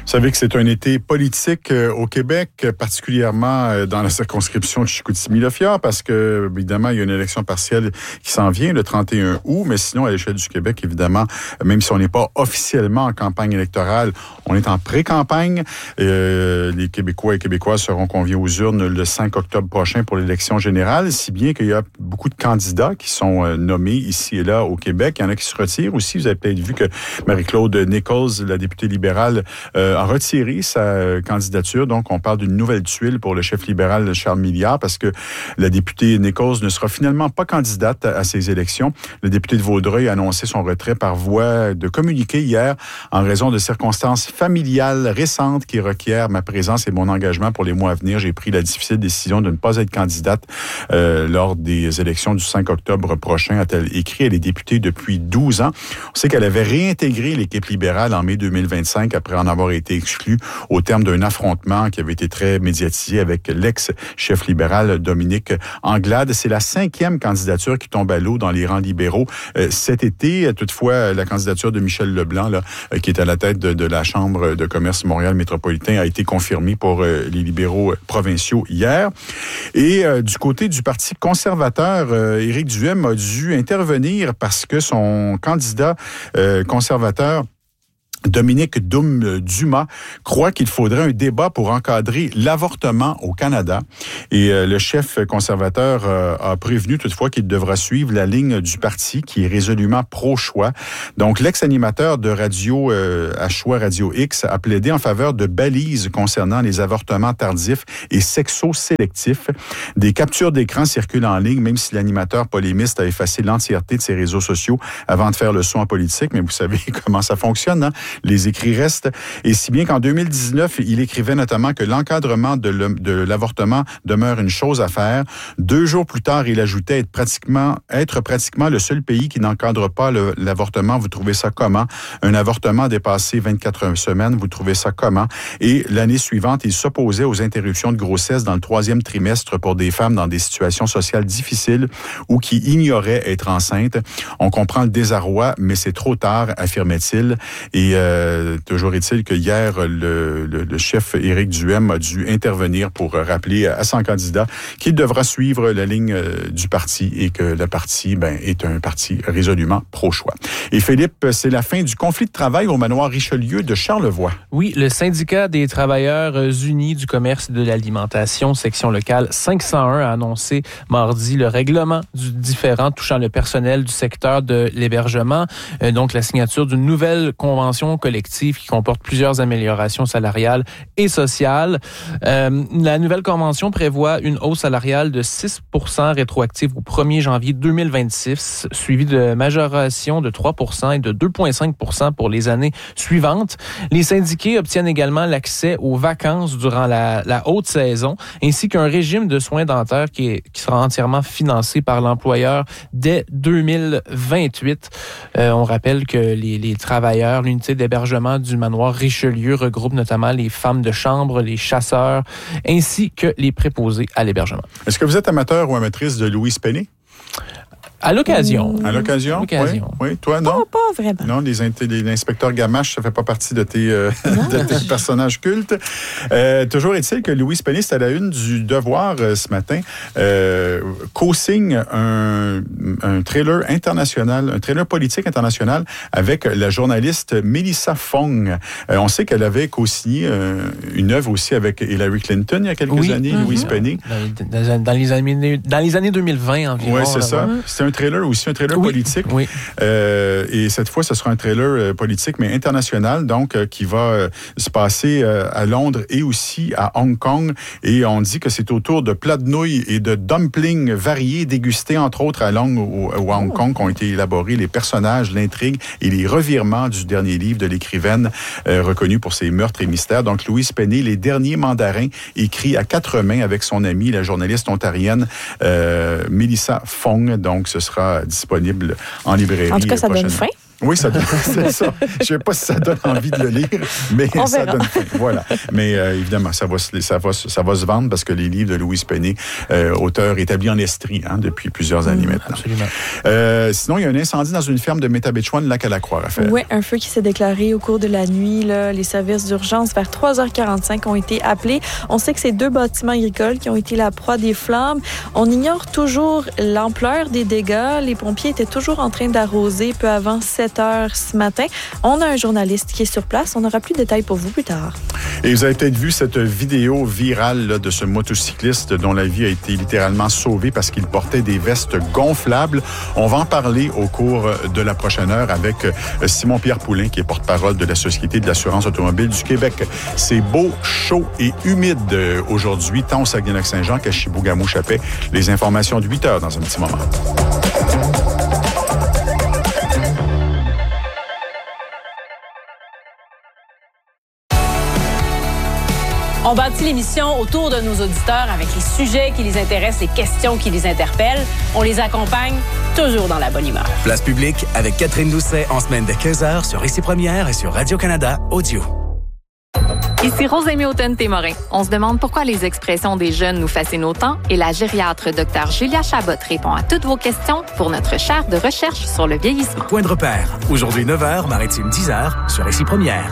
Vous savez que c'est un été politique au Québec, particulièrement dans la circonscription de Chicoutimi-Le-Fjord, parce que, évidemment, il y a une élection partielle qui s'en vient le 31 août, mais sinon, à l'échelle du Québec, évidemment, même si on n'est pas officiellement en campagne électorale, on est en pré-campagne. Les Québécois et Québécoises seront conviés aux urnes le 5 octobre prochain pour l'élection générale, si bien qu'il y a beaucoup de candidats qui sont nommés ici et là au Québec. Il y en a qui se retirent aussi. Vous avez peut-être vu que Marie-Claude Nichols, la députée libérale, a retiré sa candidature. Donc, on parle d'une nouvelle tuile pour le chef libéral Charles Milliard parce que la députée Nichols ne sera finalement pas candidate à ces élections. Le député de Vaudreuil a annoncé son retrait par voie de communiqué hier en raison de circonstances familiales récentes qui requièrent ma présence et mon engagement pour les mois à venir. J'ai pris la difficile décision de ne pas être candidate lors des élections du 5 octobre prochain, a-t-elle écrit. Elle est députée depuis 12 ans. On sait qu'elle avait réintégré l'équipe libérale en mai 2025 après en avoir été exclue au terme d'un affrontement qui avait été très médiatisé avec l'ex-chef libéral Dominique Anglade. C'est la 5e candidature qui tombe à l'eau dans les rangs libéraux cet été. Toutefois, la candidature de Michel Leblanc, qui est à la tête de la Chambre de commerce Montréal métropolitain, a été confirmée pour les libéraux provinciaux hier. Et du côté du Parti conservateur, Éric Duhem a dû intervenir parce que son candidat conservateur Dominique Dumas croit qu'il faudrait un débat pour encadrer l'avortement au Canada. Et le chef conservateur a prévenu toutefois qu'il devra suivre la ligne du parti qui est résolument pro-choix. Donc, l'ex-animateur de radio à Choix Radio X a plaidé en faveur de balises concernant les avortements tardifs et sexo-sélectifs. Des captures d'écran circulent en ligne, même si l'animateur polémiste a effacé l'entièreté de ses réseaux sociaux avant de faire le saut en politique. Mais vous savez comment ça fonctionne, hein? Les écrits restent. Et si bien qu'en 2019, il écrivait notamment que l'encadrement de l'avortement demeure une chose à faire. 2 jours plus tard, il ajoutait être pratiquement le seul pays qui n'encadre pas l'avortement. Vous trouvez ça comment? Un avortement dépassé 24 semaines, vous trouvez ça comment? Et l'année suivante, il s'opposait aux interruptions de grossesse dans le 3e trimestre pour des femmes dans des situations sociales difficiles ou qui ignoraient être enceintes. On comprend le désarroi, mais c'est trop tard, affirmait-il. Et toujours est-il que hier, le chef Éric Duhem a dû intervenir pour rappeler à son candidat qu'il devra suivre la ligne du parti et que le parti est un parti résolument pro-choix. Et Philippe, c'est la fin du conflit de travail au manoir Richelieu de Charlevoix. Oui, le syndicat des travailleurs unis du commerce et de l'alimentation, section locale 501, a annoncé mardi le règlement du différend touchant le personnel du secteur de l'hébergement. Donc, la signature d'une nouvelle convention collective qui comporte plusieurs améliorations salariales et sociales. La nouvelle convention prévoit une hausse salariale de 6% rétroactive au 1er janvier 2026, suivie de majoration de 3% et de 2,5% pour les années suivantes. Les syndiqués obtiennent également l'accès aux vacances durant la haute saison, ainsi qu'un régime de soins dentaires qui sera entièrement financé par l'employeur dès 2028. On rappelle que les travailleurs, l'unité d'hébergement du manoir Richelieu regroupe notamment les femmes de chambre, les chasseurs, ainsi que les préposés à l'hébergement. Est-ce que vous êtes amateur ou amatrice de Louise Penny? À l'occasion. À l'occasion? Oui. Toi, non? Pas vraiment. Non, l'inspecteur Gamache, ça fait pas partie de tes personnages cultes. Toujours est-il que Louise Penny, c'est à la une du Devoir ce matin, co-signe un trailer international, un trailer politique international avec la journaliste Melissa Fong. On sait qu'elle avait co-signé une œuvre aussi avec Hillary Clinton il y a quelques années, Louise Penny. Dans les années 2020 environ. Oui, c'est ça. C'est un trailer aussi, un trailer politique. Oui. Et cette fois, ce sera un trailer politique, mais international, donc qui va se passer à Londres et aussi à Hong Kong. Et on dit que c'est autour de plats de nouilles et de dumplings variés, dégustés entre autres à Londres ou à Hong Kong, qu'ont été élaborés les personnages, l'intrigue et les revirements du dernier livre de l'écrivaine reconnue pour ses meurtres et mystères. Donc, Louise Penny, Les derniers mandarins, écrit à 4 mains avec son amie, la journaliste ontarienne Melissa Fong. Donc, ce sera disponible en librairie. En tout cas, ça donne faim. Oui, ça donne, c'est ça. Je ne sais pas si ça donne envie de le lire, mais ça donne faim. Voilà. Mais évidemment, ça va se vendre parce que les livres de Louise Penny, auteur établi en Estrie depuis plusieurs années maintenant. Absolument. Sinon, il y a un incendie dans une ferme de Métabetchouan, Lac-à-la-Croix, Raphaël. Oui, un feu qui s'est déclaré au cours de la nuit. Là. Les services d'urgence vers 3h45 ont été appelés. On sait que c'est 2 bâtiments agricoles qui ont été la proie des flammes. On ignore toujours l'ampleur des dégâts. Les pompiers étaient toujours en train d'arroser peu avant 7 heures ce matin. On a un journaliste qui est sur place. On aura plus de détails pour vous plus tard. Et vous avez peut-être vu cette vidéo virale là, de ce motocycliste dont la vie a été littéralement sauvée parce qu'il portait des vestes gonflables. On va en parler au cours de la prochaine heure avec Simon-Pierre Poulin, qui est porte-parole de la Société de l'assurance automobile du Québec. C'est beau, chaud et humide aujourd'hui, tant au Saguenay-Lac-Saint-Jean qu'à Chibougamau-Chappais. Les informations de 8 heures dans un petit moment. On bâtit l'émission autour de nos auditeurs avec les sujets qui les intéressent, les questions qui les interpellent. On les accompagne toujours dans la bonne humeur. Place publique avec Catherine Doucet en semaine de 15h sur Ici Première et sur Radio-Canada Audio. Ici Rosemée Hautain-Témorin. On se demande pourquoi les expressions des jeunes nous fascinent autant et la gériatre Dr Julia Chabot répond à toutes vos questions pour notre chaire de recherche sur le vieillissement. Point de repère. Aujourd'hui 9h, Maritime 10h sur Ici Première.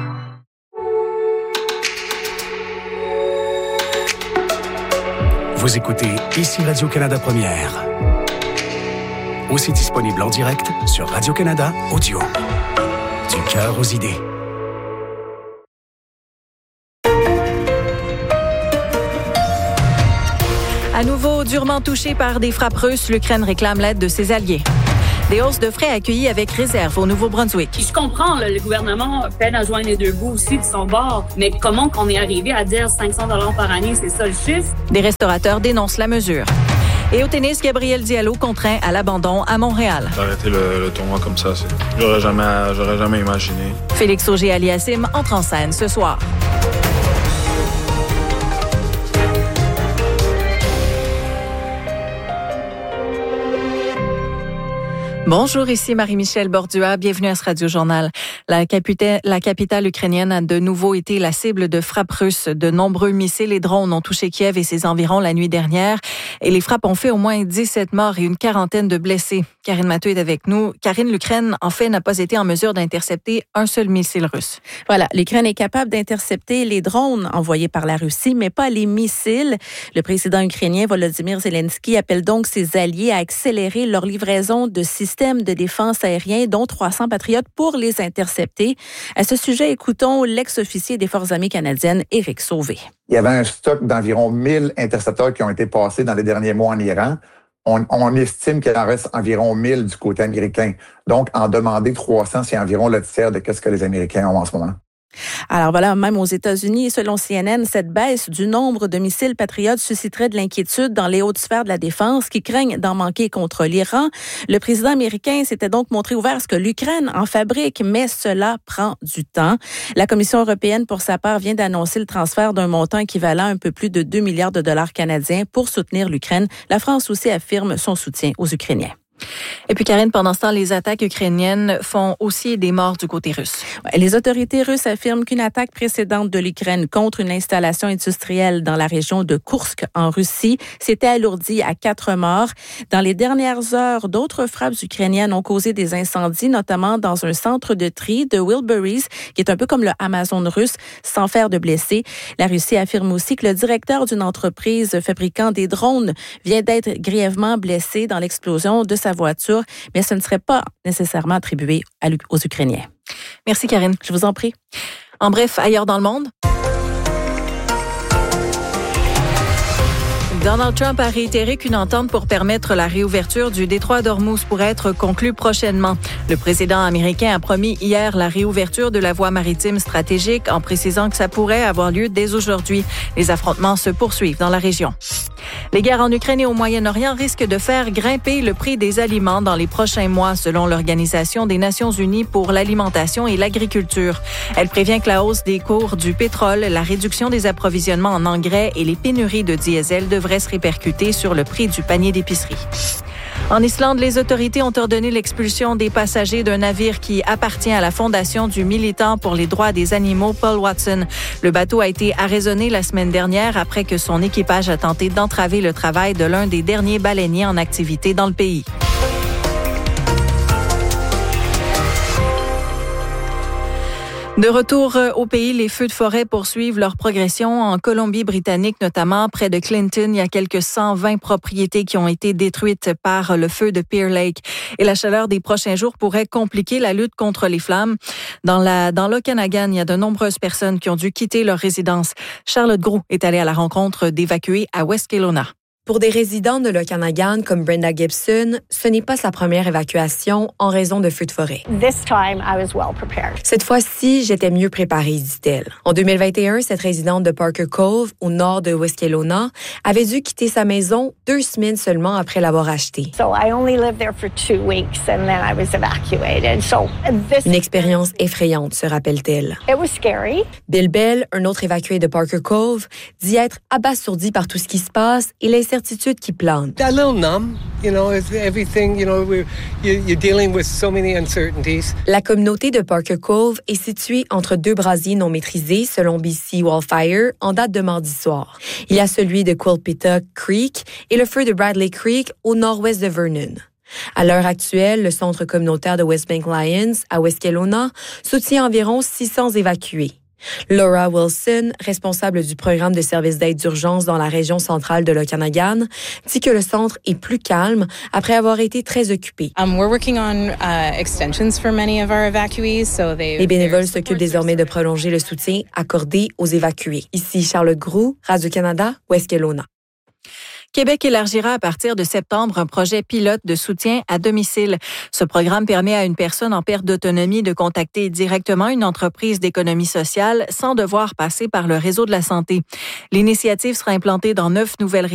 Vous écoutez Ici Radio-Canada Première. Aussi disponible en direct sur Radio-Canada Audio. Du cœur aux idées. À nouveau durement touchée par des frappes russes, l'Ukraine réclame l'aide de ses alliés. Des hausses de frais accueillies avec réserve au Nouveau-Brunswick. Je comprends, là, le gouvernement peine à joindre les deux bouts aussi de son bord, mais comment qu'on est arrivé à dire 500 $ par année, c'est ça le chiffre? Des restaurateurs dénoncent la mesure. Et au tennis, Gabriel Diallo contraint à l'abandon à Montréal. D'arrêter le tournoi comme ça, j'aurais jamais imaginé. Félix Auger-Aliassime entre en scène ce soir. Bonjour, ici Marie-Michel Bordua. Bienvenue à ce Radio-Journal. La capitale ukrainienne a de nouveau été la cible de frappes russes. De nombreux missiles et drones ont touché Kiev et ses environs la nuit dernière. Et les frappes ont fait au moins 17 morts et une quarantaine de blessés. Karine Mathieu est avec nous. Karine, l'Ukraine, en fait, n'a pas été en mesure d'intercepter un seul missile russe. Voilà, l'Ukraine est capable d'intercepter les drones envoyés par la Russie, mais pas les missiles. Le président ukrainien Volodymyr Zelensky appelle donc ses alliés à accélérer leur livraison de systèmes de défense aérien, dont 300 Patriotes, pour les intercepter. À ce sujet, écoutons l'ex-officier des Forces armées canadiennes, Éric Sauvé. Il y avait un stock d'environ 1000 intercepteurs qui ont été passés dans les derniers mois en Iran. On estime qu'il en reste environ 1000 du côté américain. Donc, en demander 300, c'est environ le tiers de ce que les Américains ont en ce moment. Alors voilà, même aux États-Unis, selon CNN, cette baisse du nombre de missiles patriotes susciterait de l'inquiétude dans les hautes sphères de la défense qui craignent d'en manquer contre l'Iran. Le président américain s'était donc montré ouvert à ce que l'Ukraine en fabrique, mais cela prend du temps. La Commission européenne, pour sa part, vient d'annoncer le transfert d'un montant équivalent à un peu plus de 2 milliards de dollars canadiens pour soutenir l'Ukraine. La France aussi affirme son soutien aux Ukrainiens. Et puis Karine, pendant ce temps, les attaques ukrainiennes font aussi des morts du côté russe. Les autorités russes affirment qu'une attaque précédente de l'Ukraine contre une installation industrielle dans la région de Koursk en Russie s'était alourdie à 4 morts. Dans les dernières heures, d'autres frappes ukrainiennes ont causé des incendies, notamment dans un centre de tri de Wilburys, qui est un peu comme le Amazon russe, sans faire de blessés. La Russie affirme aussi que le directeur d'une entreprise fabriquant des drones vient d'être grièvement blessé dans l'explosion de sa voiture, mais ce ne serait pas nécessairement attribué aux Ukrainiens. Merci Karine. Je vous en prie. En bref, ailleurs dans le monde. Donald Trump a réitéré qu'une entente pour permettre la réouverture du détroit d'Ormuz pourrait être conclue prochainement. Le président américain a promis hier la réouverture de la voie maritime stratégique en précisant que ça pourrait avoir lieu dès aujourd'hui. Les affrontements se poursuivent dans la région. Les guerres en Ukraine et au Moyen-Orient risquent de faire grimper le prix des aliments dans les prochains mois, selon l'Organisation des Nations unies pour l'alimentation et l'agriculture. Elle prévient que la hausse des cours du pétrole, la réduction des approvisionnements en engrais et les pénuries de diesel devraient se répercuter sur le prix du panier d'épicerie. En Islande, les autorités ont ordonné l'expulsion des passagers d'un navire qui appartient à la fondation du militant pour les droits des animaux Paul Watson. Le bateau a été arraisonné la semaine dernière après que son équipage a tenté d'entraver le travail de l'un des derniers baleiniers en activité dans le pays. De retour au pays, les feux de forêt poursuivent leur progression en Colombie-Britannique, notamment près de Clinton. Il y a quelques 120 propriétés qui ont été détruites par le feu de Pear Lake. Et la chaleur des prochains jours pourrait compliquer la lutte contre les flammes. Dans l'Okanagan, il y a de nombreuses personnes qui ont dû quitter leur résidence. Charlotte Groux est allée à la rencontre d'évacués à West Kelowna. Pour des résidents de l'Okanagan comme Brenda Gibson, ce n'est pas sa première évacuation en raison de feux de forêt. Cette fois-ci, j'étais mieux préparée, dit-elle. En 2021, cette résidente de Parker Cove, au nord de West Kelowna, avait dû quitter sa maison 2 semaines seulement après l'avoir achetée. Une expérience effrayante, se rappelle-t-elle. Bill Bell, un autre évacué de Parker Cove, dit être abasourdi par tout ce qui se passe et l'incertitude qui plane. A little numb, everything, you're dealing with so many uncertainties. La communauté de Parker Cove est située entre 2 brasiers non maîtrisés, selon BC Wildfire, en date de mardi soir. Il y a celui de Quilpita Creek et le feu de Bradley Creek au nord-ouest de Vernon. À l'heure actuelle, le centre communautaire de Westbank Lions, à West Kelowna, soutient environ 600 évacués. Laura Wilson, responsable du programme de services d'aide d'urgence dans la région centrale de l'Okanagan, dit que le centre est plus calme après avoir été très occupé. Les bénévoles s'occupent désormais de prolonger le soutien accordé aux évacués. Ici Charlotte Groux, Radio-Canada, West Kelowna. Québec élargira à partir de septembre un projet pilote de soutien à domicile. Ce programme permet à une personne en perte d'autonomie de contacter directement une entreprise d'économie sociale sans devoir passer par le réseau de la santé. L'initiative sera implantée dans 9 nouvelles